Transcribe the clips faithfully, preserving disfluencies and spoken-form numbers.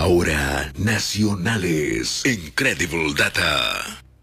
Ahora, nacionales. Incredible Data.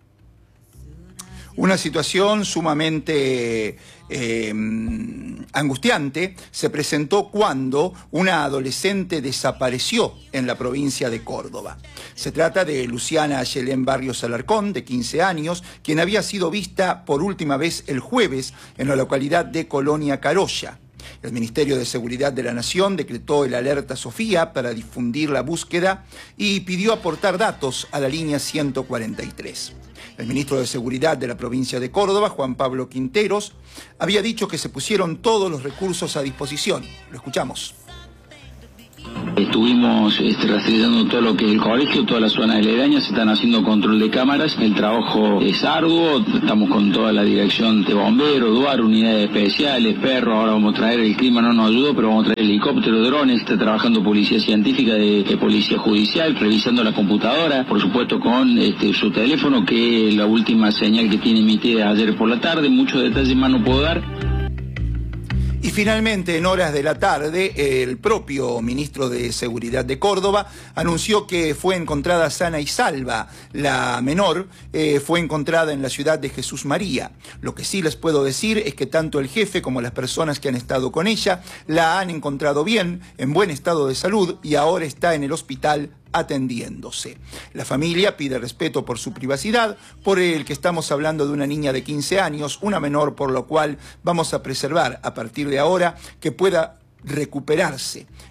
Una situación sumamente eh, angustiante se presentó cuando una adolescente desapareció en la provincia de Córdoba. Se trata de Luciana Ayelén Barrios Alarcón, de quince años, quien había sido vista por última vez el jueves en la localidad de Colonia Carolla. El Ministerio de Seguridad de la Nación decretó el alerta Sofía para difundir la búsqueda y pidió aportar datos a la línea ciento cuarenta y tres. El ministro de Seguridad de la provincia de Córdoba, Juan Pablo Quinteros, había dicho que se pusieron todos los recursos a disposición. Lo escuchamos. Estuvimos este, rastreando todo lo que es el colegio, toda la zona aledaña, se están haciendo control de cámaras, el trabajo es arduo, estamos con toda la dirección de bomberos, DUAR, unidades especiales, perros, ahora vamos a traer, el clima no nos ayudó, pero vamos a traer helicóptero, drones, está trabajando policía científica de, de policía judicial, revisando la computadora, por supuesto con este, su teléfono, que es la última señal que tiene emitida ayer por la tarde, muchos detalles más no puedo dar. Y finalmente, en horas de la tarde, el propio ministro de Seguridad de Córdoba anunció que fue encontrada sana y salva. La menor eh, fue encontrada en la ciudad de Jesús María. Lo que sí les puedo decir es que tanto el jefe como las personas que han estado con ella la han encontrado bien, en buen estado de salud, y ahora está en el hospital atendiéndose. La familia pide respeto por su privacidad, por el que estamos hablando de una niña de quince años, una menor, por lo cual vamos a preservar a partir de ahora que pueda recuperarse